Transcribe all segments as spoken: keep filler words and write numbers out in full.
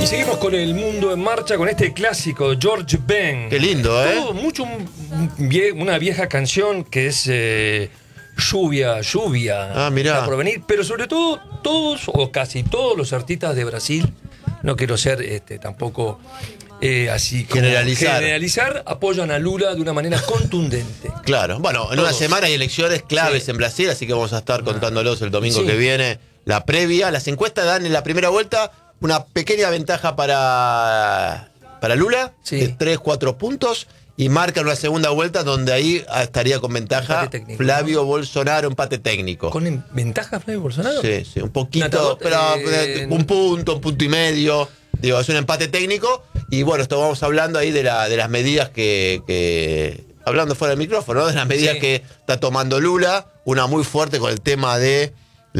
seguimos con el mundo en marcha con este clásico, George Ben. Qué lindo, ¿eh? Todo, mucho, una vieja canción que es eh, lluvia, lluvia. Ah, mirá. Está por venir, pero sobre todo, todos o casi todos los artistas de Brasil, no quiero ser este, tampoco eh, así como generalizar. generalizar, apoyan a Lula de una manera contundente. Claro, bueno, en Todos. Una semana hay elecciones claves Sí. en Brasil, así que vamos a estar contándolos el domingo Sí. que viene. La previa, las encuestas dan en la primera vuelta una pequeña ventaja para, para Lula, Sí. de tres, cuatro puntos, y marcan una segunda vuelta donde ahí estaría con ventaja Empate técnico, Flavio ¿no? Bolsonaro, empate técnico. ¿Con en- ventaja Flavio Bolsonaro? Sí, sí, un poquito, Natador, pero eh, eh, un punto, un punto y medio. Digo, es un empate técnico. Y bueno, esto vamos hablando ahí de, la, de las medidas que, que. Hablando fuera del micrófono, ¿no? De las medidas Sí. que está tomando Lula. Una muy fuerte con el tema de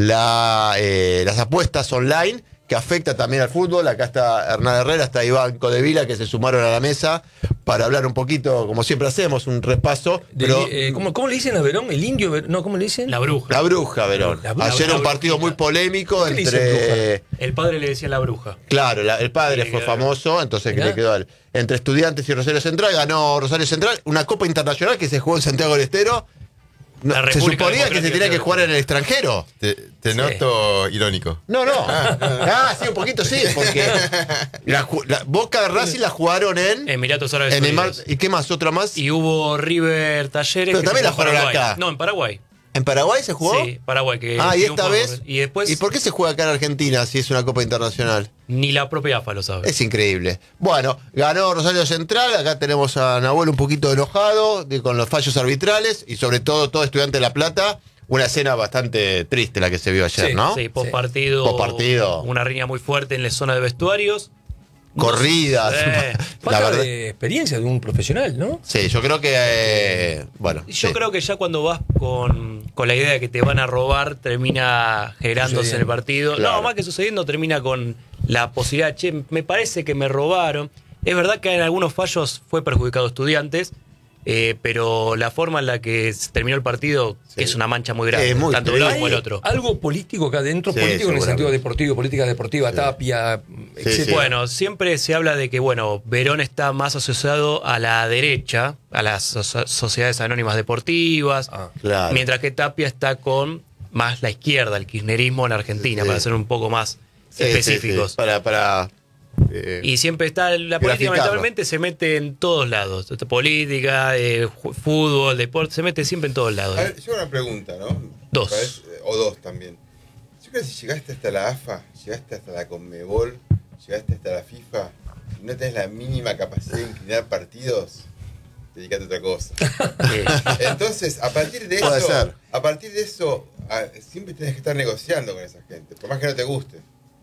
la, eh, las apuestas online, que afecta también al fútbol. Acá está Hernán Herrera, está Iván Codevila, que se sumaron a la mesa para hablar un poquito, como siempre hacemos, un repaso. De- Pero, eh, ¿cómo, ¿Cómo le dicen a Verón? ¿El indio Verón? No, ¿cómo le dicen? La bruja. la bruja, Verón. La bruja. Ayer La un partido brujita. muy polémico ¿Por qué le dicen entre. El padre le decía la bruja. Claro, la- el padre Sí, fue claro. famoso, entonces que Mirá. le quedó al- entre Estudiantes y Rosario Central. Ganó Rosario Central, una Copa Internacional que se jugó en Santiago del Estero. No, La se República suponía que se Democrática tenía que de- jugar en el extranjero. Te, te Sí. noto irónico. No, no. Ah, sí, un poquito sí, porque la, ju- la- Boca Racing la jugaron en. Emiratos Árabes en el mar- Unidos. ¿Y qué más? ¿Otra más? Y hubo River Talleres. Pero que también se la jugó en jugaron Paraguay. acá. No, en Paraguay. ¿En Paraguay se jugó? Sí, Paraguay. Que Ah, y esta triunfó. vez. Y después, ¿Y por qué se juega acá en Argentina si es una Copa Internacional? ni la propia A F A lo sabe. Es increíble. Bueno, ganó Rosario Central. Acá tenemos a Nahuel un poquito enojado de- con los fallos arbitrales y sobre todo todo Estudiante de La Plata. Una escena bastante triste la que se vio ayer, Sí, ¿no? Sí, post partido. Postpartido. Una riña muy fuerte en la zona de vestuarios. Corridas. Sí. La Falta verdad. de experiencia de un profesional, ¿no? Sí, yo creo que. eh, bueno. Yo sí. creo que ya cuando vas con, con la idea de que te van a robar, termina generándose en el Sucediendo. partido. Claro. No, más que sucediendo, termina con la posibilidad, che, me parece que me robaron. Es verdad que en algunos fallos fue perjudicado Estudiantes, eh, pero la forma en la que se terminó el partido Sí. es una mancha muy grande, Es muy tanto de un lado triste. como el otro. Algo político acá adentro, Sí, político en el seguramente. sentido deportivo, política deportiva, Sí. Tapia, Sí, etcétera. sí. Bueno, siempre se habla de que, bueno, Verón está más asociado a la derecha, a las so- sociedades anónimas deportivas, Ah, Claro. mientras que Tapia está con más la izquierda, el kirchnerismo en Argentina, Sí. para ser un poco más Sí, sí, específicos. sí, Para. para eh, Y siempre está, la política Graficarlo. lamentablemente se mete en todos lados. Esta política, eh, ju- fútbol, deporte, se mete siempre en todos lados. A ver, yo una pregunta, ¿no? Dos. Parece- O dos también. Yo creo que si llegaste hasta la A F A, llegaste hasta la Conmebol, llegaste hasta la FIFA, y no tenés la mínima capacidad de inclinar partidos, dedicate a otra cosa. Eh, Entonces, a partir de Puede eso, ser. a partir de eso, a- siempre tenés que estar negociando con esa gente, por más que no te guste.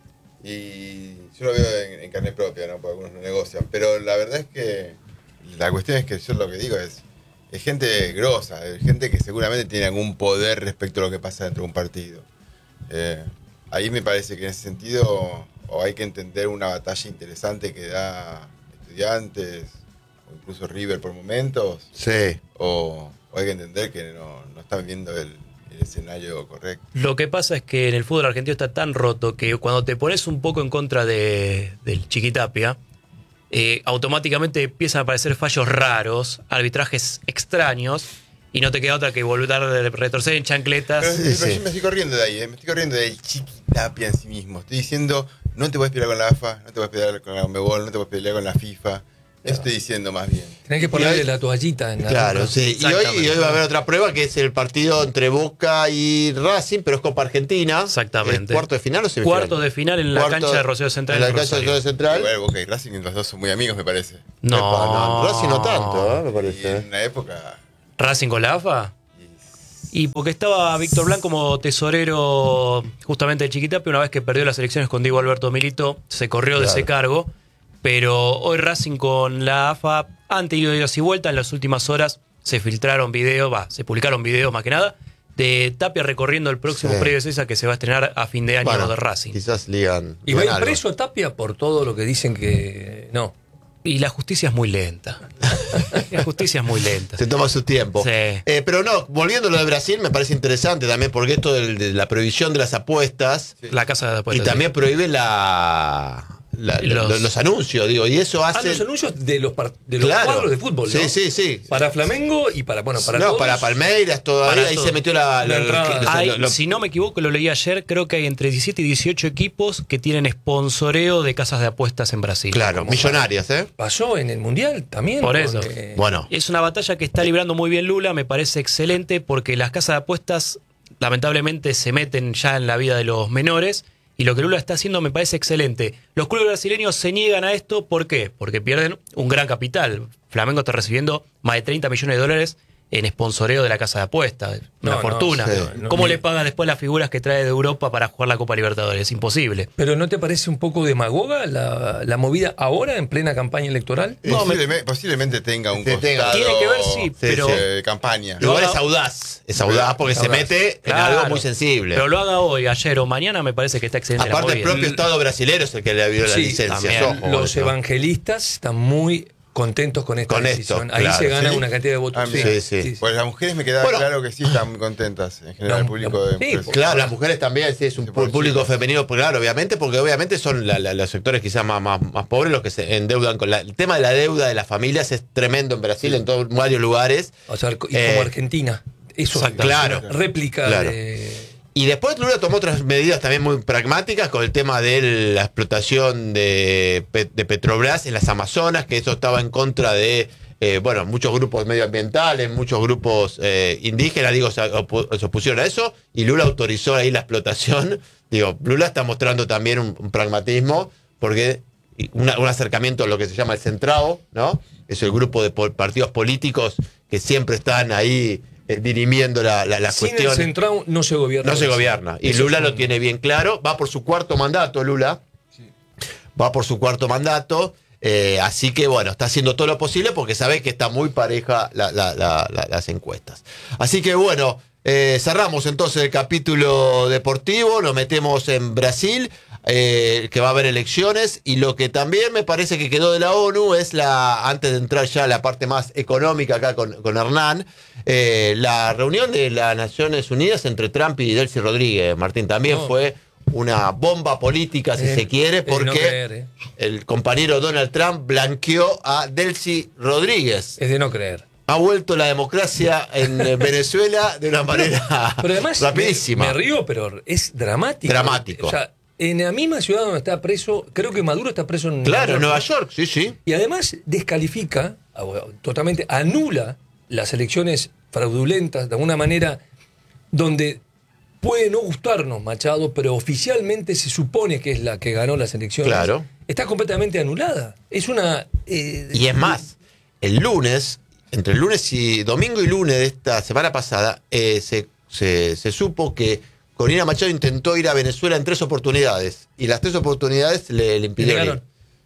Y yo lo veo en, en carne propia, ¿no? Porque algunos no negocian. Pero la verdad es que la cuestión es que yo lo que digo es, es gente grosa, es gente que seguramente tiene algún poder respecto a lo que pasa dentro de un partido. Eh, ahí me parece que en ese sentido o hay que entender una batalla interesante que da Estudiantes o incluso River por momentos, sí. o, o hay que entender que no, no están viendo el, el escenario correcto. Lo que pasa es que en el fútbol argentino está tan roto que cuando te pones un poco en contra de, del Chiquitapia, eh, automáticamente empiezan a aparecer fallos raros, arbitrajes extraños, y no te queda otra que volver a retorcer en chancletas. Pero, Sí, pero sí. yo me estoy corriendo de ahí, ¿eh? me estoy corriendo del Chiquitapia en sí mismo. Estoy diciendo, no te puedes pelear con la A F A, no te puedes pelear con la Conmebol, no te puedes pelear con la FIFA. Eso estoy diciendo más bien. Tenés que Y ponerle hoy- la toallita en la Claro, boca. sí. Y hoy, Exactamente. y hoy va a haber otra prueba que es el partido entre Boca y Racing, pero es Copa Argentina. Exactamente. ¿Es ¿Cuarto de final o semifinal? Cuarto de final en la Cuarto- cancha de Rosario Central. En la en cancha de Rosario. Rosario Central. Igual Boca y Racing, los dos son muy amigos, me parece. No, Epa, no, Racing no tanto, ¿eh? me Y parece. en una época... Racing con la A F A. y- Y porque estaba Víctor Blanc como tesorero justamente de Chiquitapia, una vez que perdió las elecciones con Diego Alberto Milito, se corrió de Claro. ese cargo. Pero hoy Racing con la A F A han tenido idas y vueltas. En las últimas horas se filtraron videos, va, se publicaron videos más que nada, de Tapia recorriendo el próximo Sí. predio de César que se va a estrenar a fin de año Bueno, de Racing. Quizás ligan. Y va a ligan ir algo. preso Tapia por todo lo que dicen que no. Y la justicia es muy lenta. La justicia es muy lenta. Se toma su tiempo. Sí. Eh, pero no, volviendo a lo de Brasil, me parece interesante también, porque esto del- de la prohibición de las apuestas La casa de y apuestas. también prohíbe la, la- Los- los, los anuncios, digo, y eso Ah, hace... los anuncios de los, par- de los Claro. cuadros de fútbol, ¿no? Sí, sí, sí. Para Flamengo y para, bueno, para no, todos. para Palmeiras todavía, Para ahí todo. se metió la... La la- entrada. o sea, Hay, lo- lo- si no me equivoco, lo leí ayer, creo que hay entre diecisiete y dieciocho equipos que tienen sponsoreo de casas de apuestas en Brasil. claro, Como millonarias, ¿eh? Pasó en el Mundial también. Por con, eso. eh, Bueno, Es una batalla que está librando muy bien Lula, me parece excelente porque las casas de apuestas lamentablemente se meten ya en la vida de los menores y lo que Lula está haciendo me parece excelente. Los clubes brasileños se niegan a esto, ¿por qué? Porque pierden un gran capital. Flamengo está recibiendo más de treinta millones de dólares en sponsoreo de la casa de apuestas. Una No, no, fortuna. sí. No, ¿Cómo ni- le paga después las figuras que trae de Europa para jugar la Copa Libertadores? Es imposible. Pero ¿no te parece un poco demagoga la, la movida ahora en plena campaña electoral? No, me- Posiblemente, posiblemente tenga un Sí, tenga. costado Tiene que ver, sí, pero- de campaña. igual haga- es audaz, es audaz porque Es se audaz. mete en Claro. algo muy sensible. Pero lo haga hoy, ayer o mañana me parece que está excelente. la Aparte el movida. propio Estado brasilero es el que le abrió las Sí, licencias. también. ojo con Los eso. evangelistas están muy contentos con esta Con esto, decisión. Ahí claro, se gana ¿sí? una cantidad de votos. Ah, sí, sí, sí. Pues las mujeres me quedaba Bueno. claro que sí están muy contentas, en general, No, el público no, de sí, mujeres. Claro, las mujeres también, sí, es un Sí, por público decirlo. femenino, pues, claro, obviamente, porque obviamente son la- la- los sectores quizás más, más, más pobres los que se endeudan con la... El tema de la deuda de las familias es tremendo en Brasil, en todos varios lugares. O sea, y como Eh, Argentina. Eso exacto, claro. réplica Claro. de... Y después Lula tomó otras medidas también muy pragmáticas con el tema de la explotación de, Pe- de Petrobras en las Amazonas, que eso estaba en contra de, eh, bueno, muchos grupos medioambientales, muchos grupos eh, indígenas, digo, se, opu- se opusieron a eso, y Lula autorizó ahí la explotación. Digo, Lula está mostrando también un, un pragmatismo, porque una- un acercamiento a lo que se llama el centrado, ¿no? Es el grupo de po- partidos políticos que siempre están ahí eh, dirimiendo la, la, las Sin el cuestiones. centrado no se gobierna. No se gobierna. Y Eso Lula es lo un- tiene bien claro. Va por su cuarto mandato, Lula. Va por su cuarto mandato. eh, así que, bueno, está haciendo todo lo posible porque sabe que está muy pareja la- la- la- la- las encuestas. Así que, bueno, eh, cerramos entonces el capítulo deportivo. Nos metemos en Brasil, eh, que va a haber elecciones. Y lo que también me parece que quedó de la ONU es la, antes de entrar ya a la parte más económica acá con, con Hernán, eh, la reunión de las Naciones Unidas entre Trump y Delcy Rodríguez. Martín, también No. fue una bomba política, si Eh, se quiere, eh, no porque creer, eh. el compañero Donald Trump blanqueó a Delcy Rodríguez. Es de no creer. Ha vuelto la democracia en eh, Venezuela de una manera Pero además, rapidísima. Me, me río, pero es dramático. Dramático. O sea, en la misma ciudad donde está preso, creo que Maduro está preso en Claro, en Nueva ¿no? York, sí, sí. Y además descalifica, ah, bueno, totalmente anula las elecciones fraudulentas de alguna manera donde puede no gustarnos Machado, pero oficialmente se supone que es la que ganó las elecciones. Claro. Está completamente anulada. Es una... eh, Y es más, el lunes, entre el lunes y domingo y lunes de esta semana pasada, eh, se, se, se supo que Corina Machado intentó ir a Venezuela en tres oportunidades. Y las tres oportunidades le, le impidieron ir. negaron.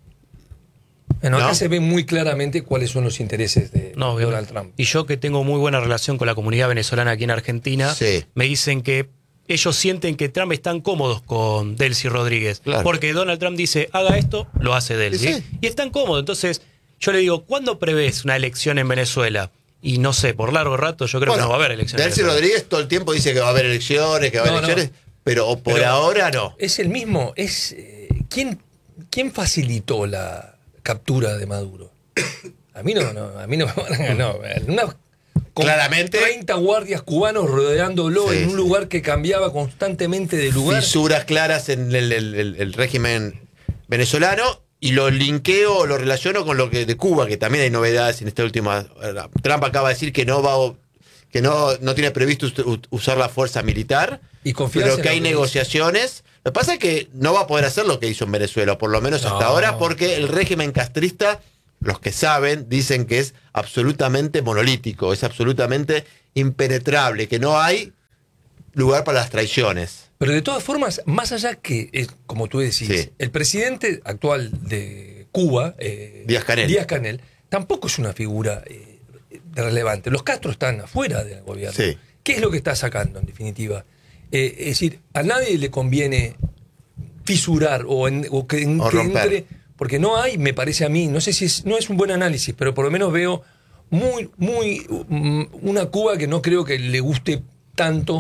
Bueno, acá ¿No? se ve muy claramente cuáles son los intereses de No, Donald Trump. Y yo que tengo muy buena relación con la comunidad venezolana aquí en Argentina, Sí. me dicen que ellos sienten que Trump están cómodos con Delcy Rodríguez. Claro. Porque Donald Trump dice, haga esto, lo hace Delcy. Sí, sí. Y están cómodos. Entonces, yo le digo, ¿cuándo prevés una elección en Venezuela? Y no sé, por largo rato yo creo Bueno, que no va a haber elecciones. en Delcy Venezuela. Rodríguez todo el tiempo dice que va a haber elecciones, que va a haber No, no. elecciones, pero por Pero ahora no. Es el mismo. Es eh, ¿quién, ¿Quién facilitó la captura de Maduro? A mí no, no a mí no me van a ganar. Una, con Claramente. treinta guardias cubanos rodeándolo Sí, en un sí. lugar que cambiaba constantemente de lugar. Fisuras claras en el, el- el- el régimen venezolano y lo linkeo, lo relaciono con lo que de Cuba, que también hay novedades en esta última. Trump acaba de decir que no va a- que no, no tiene previsto us- usar la fuerza militar, Y confianza pero en que lo hay que negociaciones. Lo que pasa es que no va a poder hacer lo que hizo en Venezuela, por lo menos hasta No. ahora, porque el régimen castrista, los que saben, dicen que es absolutamente monolítico, es absolutamente impenetrable, que no hay lugar para las traiciones. Pero de todas formas, más allá que, eh, como tú decís, Sí. el presidente actual de Cuba, eh, Díaz-Canel. Díaz-Canel, tampoco es una figura eh, relevante. Los Castro están afuera del gobierno. Sí. ¿Qué es lo que está sacando, en definitiva? Eh, es decir, a nadie le conviene fisurar o, en- o que, O que romper. entre, porque no hay, me parece a mí, no sé si es, no es un buen análisis, pero por lo menos veo muy, muy, mm, una Cuba que no creo que le guste tanto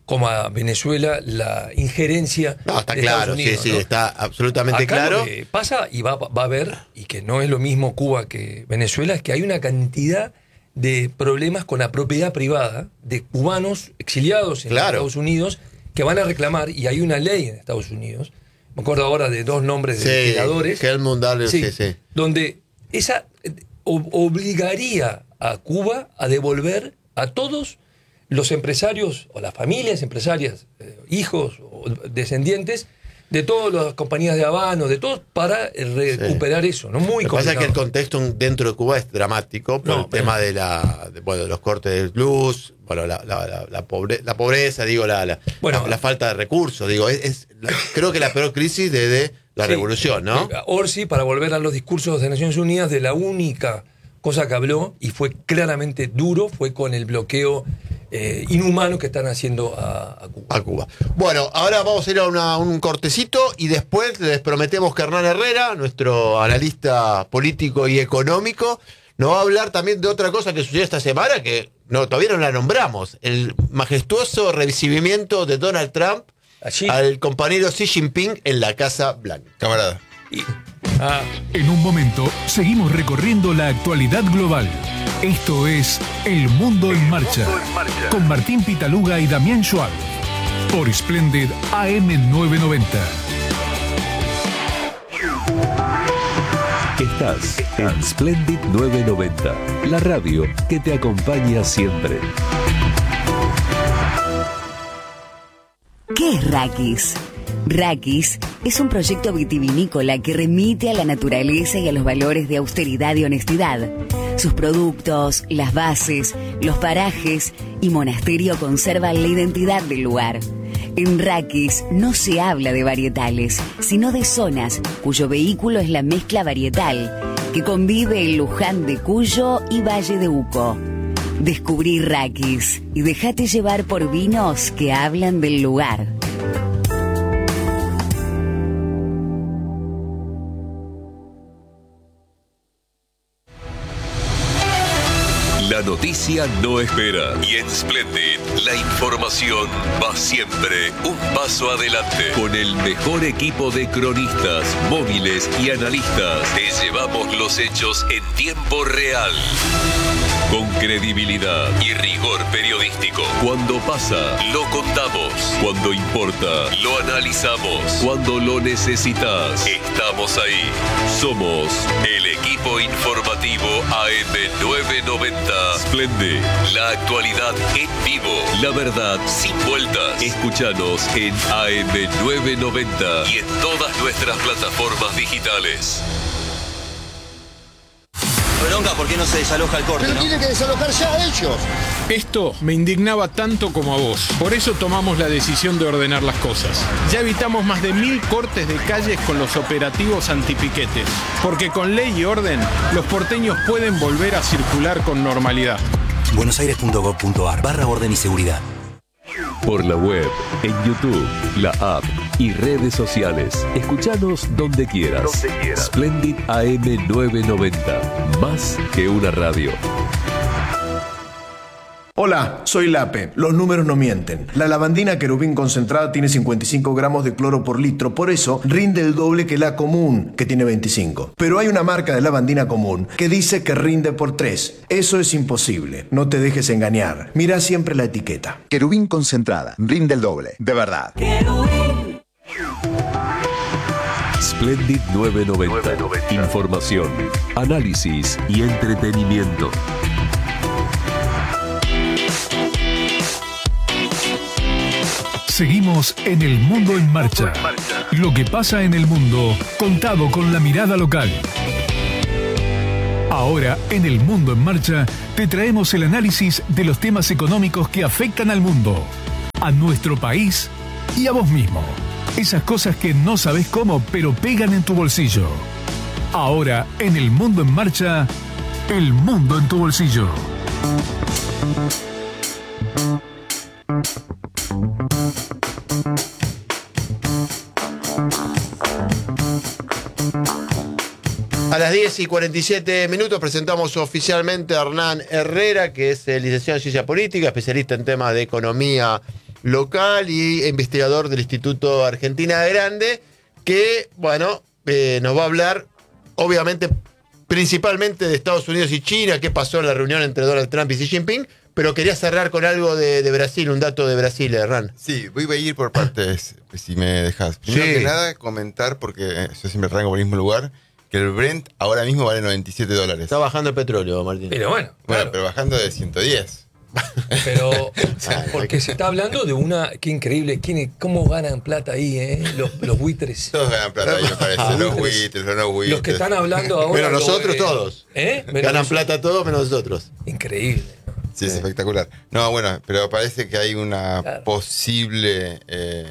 como a Venezuela la injerencia No, está de claro, Estados Unidos, sí, sí, ¿no? está absolutamente Acá claro. Lo que pasa y va, va a haber, y que no es lo mismo Cuba que Venezuela, es que hay una cantidad de problemas con la propiedad privada de cubanos exiliados en Claro. Estados Unidos que van a reclamar, y hay una ley en Estados Unidos, me acuerdo ahora de dos nombres de Sí, legisladores, Helmut Dahl, sí, sí. donde esa eh, ob- obligaría a Cuba a devolver a todos los empresarios o las familias empresarias, eh, hijos o descendientes de todas las compañías de Habano, de todos, para eh, recuperar sí. eso, ¿no? Muy Lo que pasa es que el complicado. contexto dentro de Cuba es dramático por No, el tema de la de, bueno, de los cortes de luz, bueno, la, la, la, la, pobre, la pobreza, digo, la, la, Bueno, la, la falta de recursos, digo, es, es la, creo que la peor crisis desde la Sí. revolución, ¿no? Orsi, para volver a los discursos de Naciones Unidas, de la única cosa que habló, y fue claramente duro, fue con el bloqueo eh, inhumano que están haciendo a, a Cuba. A Cuba. Bueno, ahora vamos a ir a una, un cortecito y después les prometemos que Hernán Herrera, nuestro analista político y económico, nos va a hablar también de otra cosa que sucedió esta semana, que no, todavía no la nombramos, el majestuoso recibimiento de Donald Trump Allí, al compañero Xi Jinping en la Casa Blanca. Camarada. y- ah, En un momento, seguimos recorriendo la actualidad global. Esto es El Mundo en Marcha, con Martín Pitaluga y Damián Schwab, por Splendid A M novecientos noventa. Estás en Splendid novecientos noventa, la radio que te acompaña siempre. ¿Qué es Raquis? Raquis es un proyecto vitivinícola que remite a la naturaleza y a los valores de austeridad y honestidad. Sus productos, las bases, los parajes y monasterio conservan la identidad del lugar. En Raquis no se habla de varietales, sino de zonas cuyo vehículo es la mezcla varietal, que convive en Luján de Cuyo y Valle de Uco. Descubrí Raquis y déjate llevar por vinos que hablan del lugar. La noticia no espera y en Splendid la información va siempre un paso adelante. Con el mejor equipo de cronistas, móviles y analistas, te llevamos los hechos en tiempo real. Con credibilidad y rigor periodístico. Cuando pasa, lo contamos. Cuando importa, lo analizamos. Cuando lo necesitas, estamos ahí. Somos el equipo informativo A M novecientos noventa. Splendid, la actualidad en vivo. La verdad sin vueltas. Escúchanos en A M novecientos noventa y en todas nuestras plataformas digitales. Bronca, ¿por qué no se desaloja el corte, Pero no? tiene que desalojar ya ellos. Esto me indignaba tanto como a vos. Por eso tomamos la decisión de ordenar las cosas. Ya evitamos más de mil cortes de calles con los operativos antipiquetes. Porque con ley y orden, los porteños pueden volver a circular con normalidad. buenosaires.gov.ar barra orden y seguridad. Por la web, en YouTube, la app y redes sociales. Escuchanos donde quieras. Donde quieras. Splendid A M novecientos noventa. Más que una radio. Hola, soy Lape. Los números no mienten. La lavandina querubín concentrada tiene cincuenta y cinco gramos de cloro por litro, por eso rinde el doble que la común, que tiene veinticinco. Pero hay una marca de lavandina común que dice que rinde por tres. Eso es imposible. No te dejes engañar. Mira siempre la etiqueta. Querubín concentrada. Rinde el doble. De verdad. Splendid novecientos noventa. Información, análisis y entretenimiento. Seguimos en El Mundo en Marcha. Lo que pasa en el mundo, contado con la mirada local. Ahora, en El Mundo en Marcha, te traemos el análisis de los temas económicos que afectan al mundo, a nuestro país y a vos mismo. Esas cosas que no sabes cómo, pero pegan en tu bolsillo. Ahora, en El Mundo en Marcha, El Mundo en tu bolsillo. A las diez y cuarenta y siete minutos presentamos oficialmente a Hernán Herrera, que es licenciado en Ciencia Política, especialista en temas de economía local y investigador del Instituto Argentina Grande, que, bueno, eh, nos va a hablar, obviamente, principalmente de Estados Unidos y China, qué pasó en la reunión entre Donald Trump y Xi Jinping, pero quería cerrar con algo de, de Brasil, un dato de Brasil, Hernán. Sí, voy a ir por partes, si me dejas. Primero Sí. que nada, comentar, porque yo siempre arranco por el mismo lugar, que el Brent ahora mismo vale noventa y siete dólares. Está bajando el petróleo, Martín. Pero bueno, Bueno, claro. pero bajando de ciento diez. Pero porque se está hablando de una, qué increíble, ¿quién, cómo ganan plata ahí, eh? Los, los buitres. Todos ganan plata ahí, me parece. Los buitres, los no buitres. Los que están hablando ahora. Pero nosotros eh, todos. ¿Eh? Menos Ganan nosotros. plata todos menos nosotros. Increíble. Sí, es espectacular. No, bueno, pero parece que hay una Claro. posible eh,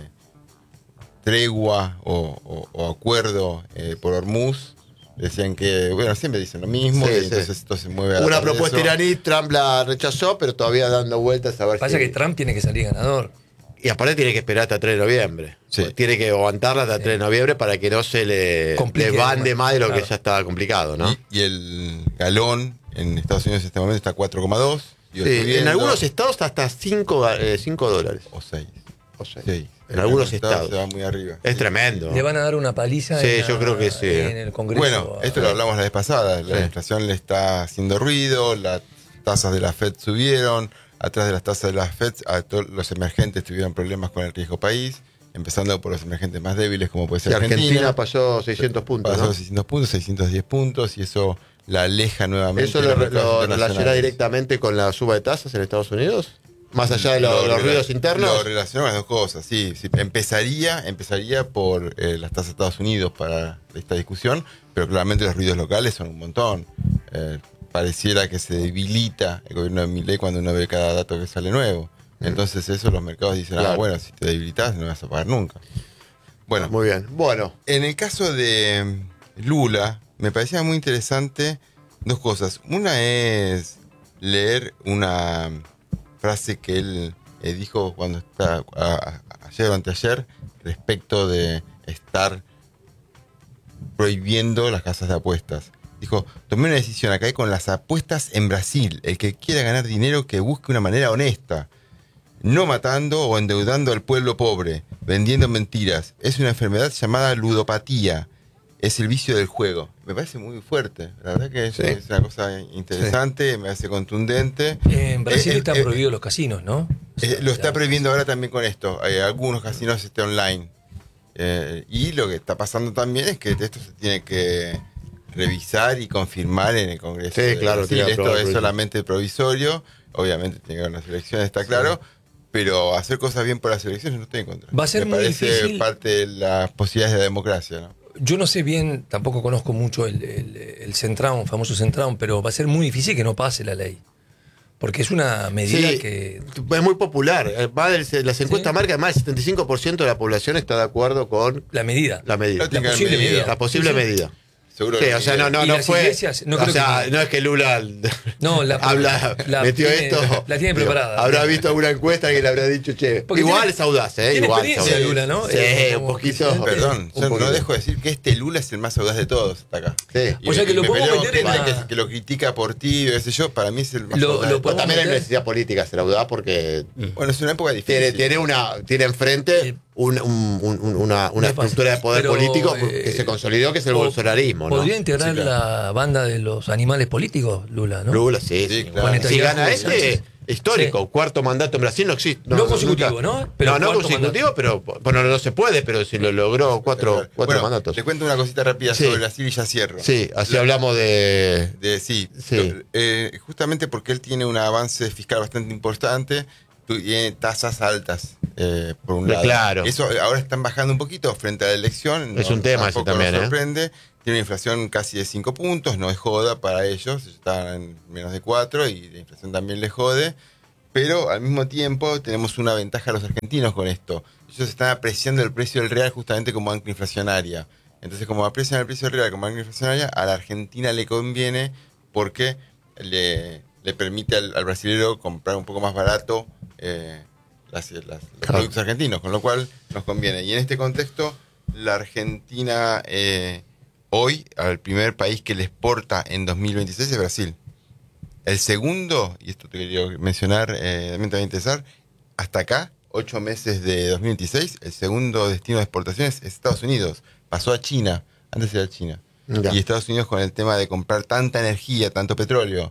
tregua o, o- o acuerdo eh, por Hormuz. Decían que, bueno, siempre dicen lo mismo, Sí, y sí. entonces esto se mueve a la Una par de propuesta eso. iraní, Trump la rechazó, pero todavía dando vueltas a ver Pasa si... que Trump tiene que salir ganador. Y aparte tiene que esperar hasta tres de noviembre. Sí. Pues tiene que aguantarla hasta tres de noviembre para que no se le, Complique le bande más. más de lo Claro. que ya estaba complicado, ¿no? Y, y el galón en Estados Unidos en este momento está a cuatro coma dos. Sí, en algunos estados hasta cinco dólares. O seis. O sea, Sí. en algunos estados. Se va muy arriba. Es tremendo. Le van a dar una paliza Sí, en, la- yo creo que sí, en eh. el Congreso. Bueno, esto lo hablamos la vez pasada. La Sí. inflación le está haciendo ruido, las tasas de la Fed subieron. Atrás de las tasas de la Fed, a todos los emergentes tuvieron problemas con el riesgo país, empezando por los emergentes más débiles, como puede Sí, ser Argentina, Argentina. pasó seiscientos puntos, Pasó ¿no? seiscientos puntos, seiscientos diez puntos, y eso la aleja nuevamente. ¿Eso de lo, los mercados lo relaciona internacionales. directamente con la suba de tasas en Estados Unidos? Más allá de lo- Lo los rela- ruidos internos. Lo relacionamos las dos cosas, sí. sí. Empezaría, empezaría por eh, las tasas de Estados Unidos para esta discusión, pero claramente los ruidos locales son un montón. Eh, pareciera que se debilita el gobierno de Milei cuando uno ve cada dato que sale nuevo. Entonces eso los mercados dicen, ah, Claro. bueno, si te debilitas no vas a pagar nunca. Bueno, Muy bien. Bueno, en el caso de mm, Lula, me parecía muy interesante dos cosas. Una es leer una frase que él eh, dijo cuando está a- a- ayer o anteayer respecto de estar prohibiendo las casas de apuestas. Dijo, tomé una decisión acá con las apuestas en Brasil. El que quiera ganar dinero que busque una manera honesta. No matando o endeudando al pueblo pobre, vendiendo mentiras. Es una enfermedad llamada ludopatía. Es el vicio del juego. Me parece muy fuerte. La verdad que es, Sí. es una cosa interesante, me parece contundente. En Brasil Eh, eh, están eh, prohibidos los casinos, ¿no? eh, lo está prohibiendo ahora también con esto. Hay algunos casinos este, online. Eh, y lo que está pasando también es que esto se tiene que revisar y confirmar en el Congreso. Sí, de claro, Brasil. tiene que Esto aprobar es provisorio. solamente provisorio. Obviamente tiene que haber unas elecciones, está claro. Pero hacer cosas bien por las elecciones no estoy en contra. Va a ser Me muy parece difícil. parte de las posibilidades de la democracia, ¿no? Yo no sé bien, tampoco conozco mucho el, el, el Centraun, famoso Centraun, pero va a ser muy difícil que no pase la ley. Porque es una medida sí, que... es muy popular. Eh, va del- las encuestas Sí. marcan más del setenta y cinco por ciento de la población está de acuerdo con La medida. la medida. Pero tiene La que haber posible medida. medida. La posible Sí, sí. medida. Seguro Sí, que o sea, no, no, Y no las fue. iglesias, no o creo sea, que- no es que Lula No, la- habla, la metió tiene- esto. la tiene digo, preparada. Habrá visto alguna encuesta que le habrá dicho, che. Porque igual tiene- es audaz, ¿eh? tiene Igual experiencia es audaz. Lula, ¿no? Sí, Eh, un como poquito. presidente. Perdón, un yo no poquito. dejo de decir que este Lula es el más audaz de todos hasta acá. Sí. Y O sea me- que lo me podemos peleo con meter en gente la- que, que lo critica por ti, qué sé yo, para mí es el más Lo- audaz lo de Pero todos. también hay meter- necesidad política ser audaz porque Bueno, es una época difícil. tiene, tiene una tiene enfrente Sí. un- un- un- un- una, una No es fácil. estructura de poder Pero, político eh, que se consolidó, que es el po- bolsonarismo, ¿no? ¿Podría integrar Sí, claro. la banda de los animales políticos, Lula, no? Lula, sí. Sí, sí. claro. Si gana Con este, Sánchez. histórico, Sí. cuarto mandato en Brasil no existe. No consecutivo, ¿no? Pero no, no cuarto consecutivo, pero bueno, no se puede, pero si lo logró cuatro, cuatro Bueno, mandatos. Te cuento una cosita rápida Sí. sobre Brasil y ya cierro. Sí, así La- hablamos de... De, sí, Sí. Lo- eh, justamente porque él tiene un avance fiscal bastante importante, tu- tiene tasas altas, eh, por un De- lado. claro. Eso eh, ahora están bajando un poquito frente a la elección. Es un tema ese tampoco también, nos ¿eh? sorprende. Tiene una inflación casi de cinco puntos, no es joda para ellos, están en menos de cuatro y la inflación también les jode. Pero al mismo tiempo tenemos una ventaja a los argentinos con esto. Ellos están apreciando el precio del real justamente como banca inflacionaria. Entonces, como aprecian el precio del real como banca inflacionaria, a la Argentina le conviene porque le, le permite al, al brasilero comprar un poco más barato eh, las, las- los Claro. productos argentinos, con lo cual nos conviene. Y en este contexto, la Argentina eh, hoy, al primer país que le exporta en dos mil veintiséis es Brasil. El segundo, y esto te quería mencionar, eh, también te va a interesar, hasta acá, ocho meses de dos mil veintiséis, el segundo destino de exportaciones es Estados Unidos. Pasó a China, antes era China. Ya. Y Estados Unidos, con el tema de comprar tanta energía, tanto petróleo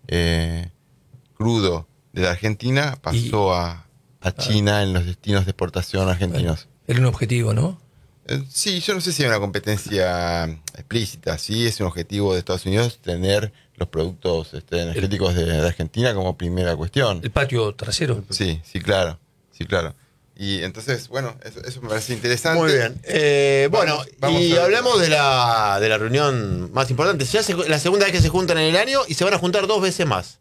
eh, crudo de la Argentina, pasó y, a, a China ah, en los destinos de exportación argentinos. Bueno, era un objetivo, ¿no? Eh, sí, yo no sé si hay una competencia explícita. Sí, es un objetivo de Estados Unidos tener los productos este, energéticos de, de Argentina como primera cuestión. El patio trasero. Sí, sí, claro. Sí, claro. Y entonces, bueno, eso, eso me parece interesante. Muy bien. Eh, bueno, vamos, vamos y a hablamos de la, de la reunión más importante. Ya se, la segunda vez que se juntan en el año y se van a juntar dos veces más.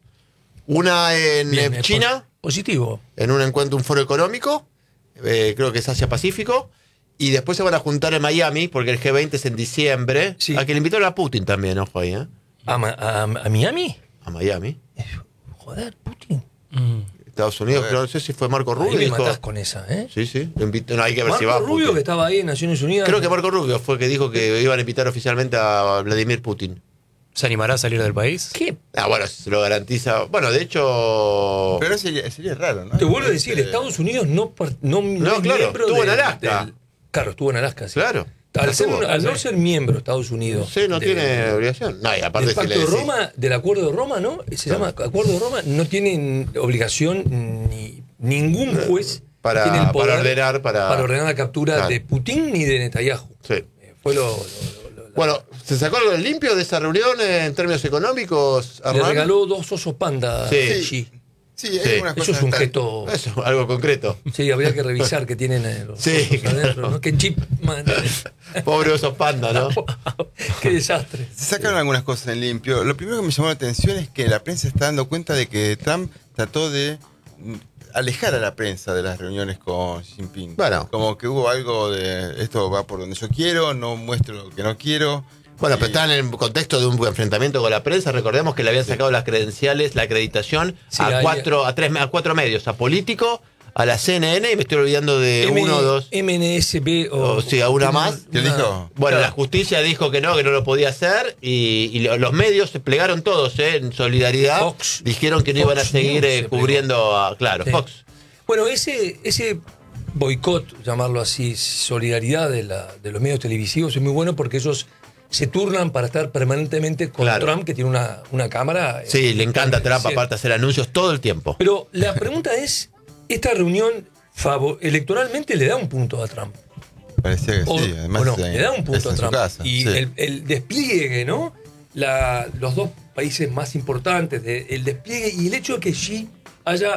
Una en bien, China. Positivo. En un encuentro, un foro económico. Eh, creo que es Asia-Pacífico. Y después se van a juntar en Miami, porque el G veinte es en diciembre. Sí. A que le invitaron a Putin también, ojo ahí, ¿eh? ¿A, a, a Miami? A Miami. Joder, Putin. Mm. Estados Unidos, creo, no sé si fue Marco Rubio. Ahí me dijo, matás con esa, ¿eh? Sí, sí. Invito, no, hay que ver Marco si va. Rubio, Putin, que estaba ahí en Naciones Unidas. Creo que Marco Rubio fue que dijo que iban a invitar oficialmente a Vladimir Putin. ¿Se animará a salir del país? ¿Qué? Ah, bueno, se lo garantiza. Bueno, de hecho... Pero sería, sería raro, ¿no? Te vuelvo a decir, Estados Unidos no... No, no, no claro, estuvo en Alaska. Del, claro, estuvo en Alaska, sí. Claro. Al, ser, al no ser miembro de Estados Unidos. Sí, no de, tiene obligación. No, y aparte del Pacto si de Roma, del Acuerdo de Roma, ¿no? Se claro. llama Acuerdo de Roma, no tienen obligación ni ningún juez para, tiene el poder para ordenar para, para ordenar la captura claro. de Putin ni de Netanyahu. Sí. Eh, fue lo, lo, lo la... Bueno, ¿se sacó algo limpio de esa reunión en términos económicos? Le regaló dos osos panda. Sí. sí. Sí, hay sí. Eso es un tan... gesto. Eso, algo concreto. Sí, habría que revisar que tienen eh, los sí, claro. adentro, ¿no? Qué chip, man. Pobre oso panda, ¿no? Qué desastre. Se sacaron algunas cosas en limpio. Lo primero que me llamó la atención es que la prensa está dando cuenta de que Trump trató de alejar a la prensa de las reuniones con Xi Jinping. Bueno. Como que hubo algo de esto va por donde yo quiero, no muestro lo que no quiero. Bueno, pero están en el contexto de un enfrentamiento con la prensa. Recordemos que le habían sacado las credenciales, la acreditación sí, a, cuatro, a, tres, a cuatro medios, a Político, a la C N N, y me estoy olvidando de M, uno o dos. M N S B o... o sí, a una más. ¿Qué dijo? Bueno, claro. La justicia dijo que no, que no lo podía hacer, y, y los medios se plegaron todos, ¿eh? En solidaridad. Fox. Dijeron que no Fox iban a seguir eh, cubriendo a... Claro, sí. Fox. Bueno, ese... ese boicot, llamarlo así, solidaridad de, la, de los medios televisivos es muy bueno porque ellos se turnan para estar permanentemente con claro. Trump, que tiene una, una cámara. Sí, eh, le encanta a Trump, aparte hacer anuncios todo el tiempo. Pero la pregunta es, ¿esta reunión favor, electoralmente le da un punto a Trump? Parecía que o, sí, además o no, le da un punto a Trump. Casa, y sí. el, el despliegue, ¿no? La, los dos países más importantes, de, el despliegue y el hecho de que Xi haya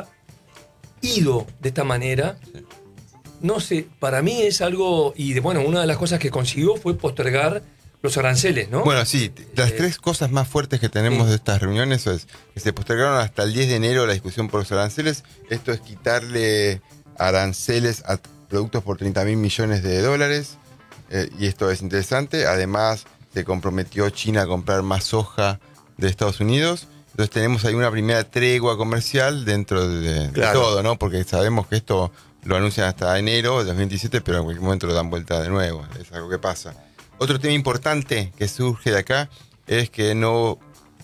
ido de esta manera, sí. no sé, para mí es algo, y de, bueno, una de las cosas que consiguió fue postergar los aranceles, ¿no? Bueno, sí, las eh, tres cosas más fuertes que tenemos sí. de estas reuniones es que se postergaron hasta el diez de enero la discusión por los aranceles. Esto es quitarle aranceles a productos por treinta mil millones de dólares, eh, y esto es interesante. Además, se comprometió China a comprar más soja de Estados Unidos. Entonces tenemos ahí una primera tregua comercial dentro de, claro. de todo, ¿no? Porque sabemos que esto lo anuncian hasta enero de dos mil veintisiete, pero en cualquier momento lo dan vuelta de nuevo. Es algo que pasa. Otro tema importante que surge de acá es que no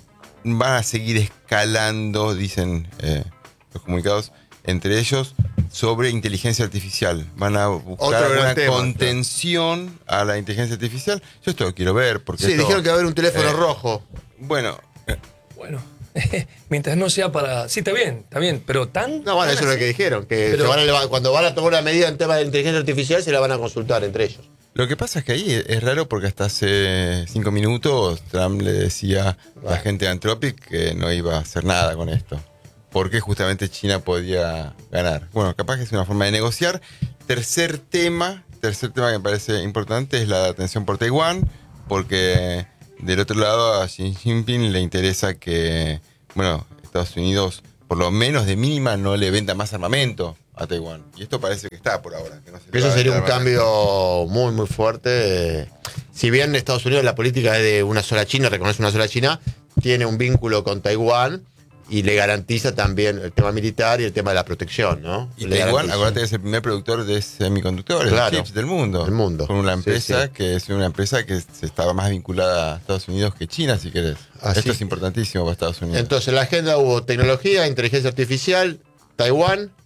van a seguir escalando, dicen eh, los comunicados, entre ellos, sobre inteligencia artificial. Van a buscar una tema, contención claro. a la inteligencia artificial. Yo esto lo quiero ver. Porque sí, esto, dijeron que va a haber un teléfono eh, rojo. Bueno. Eh, bueno. Mientras no sea para... Sí, está bien, está bien, pero tan... No, bueno, eso es lo que dijeron, que pero... se van a, cuando van a tomar una medida en tema de inteligencia artificial se la van a consultar entre ellos. Lo que pasa es que ahí es raro porque hasta hace cinco minutos Trump le decía a la gente de Anthropic que no iba a hacer nada con esto, porque justamente China podía ganar. Bueno, capaz que es una forma de negociar. Tercer tema, tercer tema que me parece importante es la atención por Taiwán, porque del otro lado a Xi Jinping le interesa que, bueno, Estados Unidos por lo menos de mínima no le venda más armamento a Taiwán. Y esto parece que está por ahora. Que no se Eso sería un cambio muy, muy fuerte. Si bien Estados Unidos la política es de una sola China, reconoce una sola China, tiene un vínculo con Taiwán y le garantiza también el tema militar y el tema de la protección, ¿no? Y le Taiwán, garantiza. acuérdate que es el primer productor de semiconductores, claro, de chips del mundo. Del mundo. Con una empresa sí, sí. que es una empresa que se estaba más vinculada a Estados Unidos que China, si querés. Así. Esto es importantísimo para Estados Unidos. Entonces, en la agenda hubo tecnología, inteligencia artificial, Taiwán,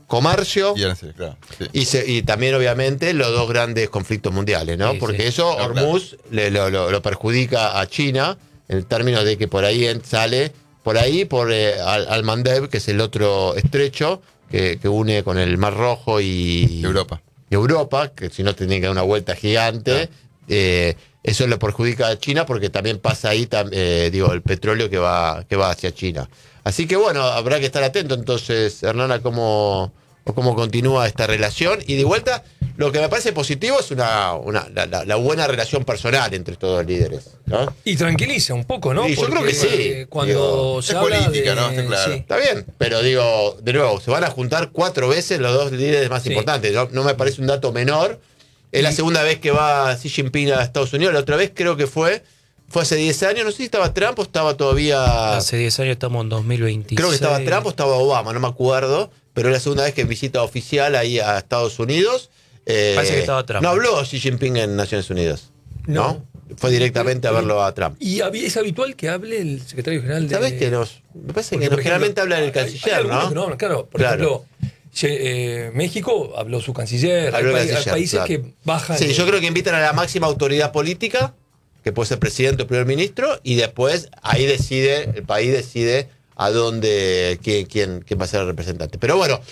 comercio Y, aranceles, claro, sí. y, se- y también, obviamente, los dos grandes conflictos mundiales, ¿no? Sí, Porque sí. eso, No, Hormuz, le- lo, lo- lo perjudica a China en términos de que por ahí en- sale, por ahí, por eh, Al, Al Mandeb, que es el otro estrecho que, que une con el Mar Rojo y Europa. y Europa, que si no tendría que dar una vuelta gigante. Eh, eso le perjudica a China porque también pasa ahí tam- eh, digo, el petróleo que va, que va hacia China. Así que bueno, habrá que estar atento entonces, Hernana, cómo, o cómo continúa esta relación. Y de vuelta, lo que me parece positivo es una, una la, la- la buena relación personal entre todos los líderes, ¿no? Y tranquiliza un poco, ¿no? Sí, yo creo que sí. eh, Cuando Digo, se es habla política, de- ¿no? Está claro. sí. Está bien, pero digo, de nuevo, se van a juntar cuatro veces los dos líderes más Sí. importantes. No, no me parece un dato menor. Es la segunda vez que va Xi Jinping a Estados Unidos. La otra vez creo que fue fue hace diez años. No sé si estaba Trump o estaba todavía... Hace diez años estamos en dos mil veintiséis. Creo que estaba Trump o estaba Obama, no me acuerdo. Pero es la segunda vez que visita oficial ahí a Estados Unidos. Eh, Parece que estaba Trump. No habló Xi Jinping en Naciones Unidas. No. No. Fue directamente a verlo a Trump. Y había- es habitual que hable el secretario general de. ¿Sabes que nos, me parece Porque, que por nos, generalmente ejemplo, habla el hay- canciller, hay algunos ¿no? que no hablan, claro. Por Claro. ejemplo, ye- eh, México habló su canciller. Habló hay, el pa- hay canciller, países claro. que bajan. Sí, de- yo creo que invitan a la máxima autoridad política, que puede ser presidente o primer ministro, y después ahí decide, el país decide a dónde, quién, quién, quién va a ser el representante. Pero bueno,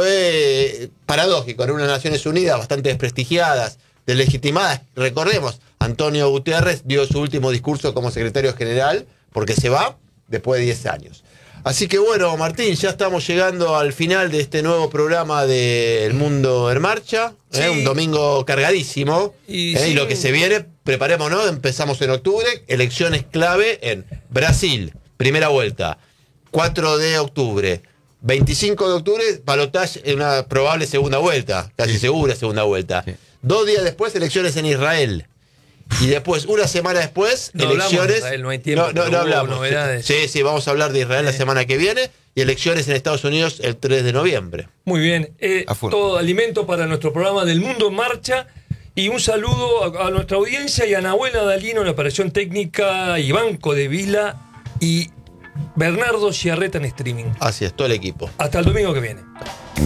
fue paradójico, en unas Naciones Unidas bastante desprestigiadas, deslegitimadas. Recordemos, Antonio Guterres dio su último discurso como secretario general, porque se va después de diez años. Así que bueno, Martín, ya estamos llegando al final de este nuevo programa de El Mundo en Marcha. ¿eh? Sí. Un domingo cargadísimo. Y ¿eh? sí. Y lo que se viene, preparémonos, empezamos en octubre. Elecciones clave en Brasil, primera vuelta. cuatro de octubre. veinticinco de octubre, balotaje en una probable segunda vuelta, casi Sí. segura segunda vuelta. Sí. Dos días después, elecciones en Israel. Y después, una semana después, No hablamos de elecciones. Israel, no hay tiempo, No, no, pero no hubo hablamos. novedades. Sí, sí, vamos a hablar de Israel la Sí. semana que viene. Y elecciones en Estados Unidos el tres de noviembre. Muy bien. Eh, A full. todo alimento para nuestro programa del Mundo en Marcha. Y un saludo a, a nuestra audiencia y a Nahuel Adalino en la operación técnica, Iván Codevila y Bernardo Chiarreta en streaming. Así es, todo el equipo. Hasta el domingo que viene.